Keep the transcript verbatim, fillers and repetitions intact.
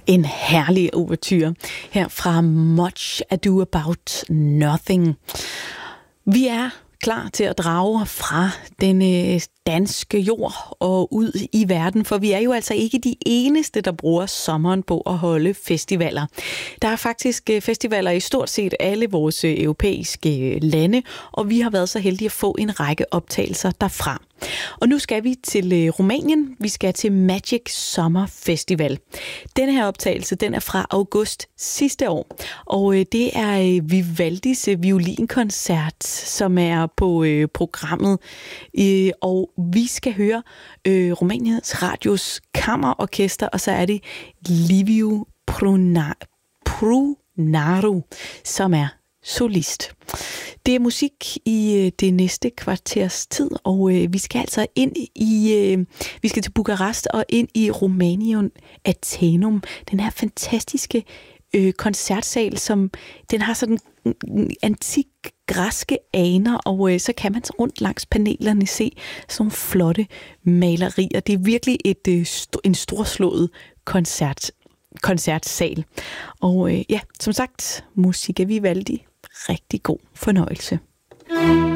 En herlig ouverture her fra Much Ado About Nothing. Vi er klar til at drage fra den øh, danske jord og ud i verden, for vi er jo altså ikke de eneste, der bruger sommeren på at holde festivaler. Der er faktisk festivaler i stort set alle vores europæiske lande, og vi har været så heldige at få en række optagelser derfra. Og nu skal vi til Rumænien. Vi skal til Magic Summer Festival. Denne her optagelse, den er fra august sidste år, og det er Vivaldis violinkoncert, som er på programmet. Og vi skal høre Rumæniens Radios Kammerorkester, og så er det Liviu Prunaru, som er solist. Det er musik i det næste kvarters tid, og øh, vi skal altså ind i, øh, vi skal til Bukarest og ind i Romanium Atheneum. Den her fantastiske øh, koncertsal, som den har sådan antik græske aner, og øh, så kan man rundt langs panelerne se sådan nogle flotte malerier. Det er virkelig et, øh, st- en storslået koncert, koncertsal. Og øh, ja, som sagt, musik er Vivaldi. Rigtig god fornøjelse.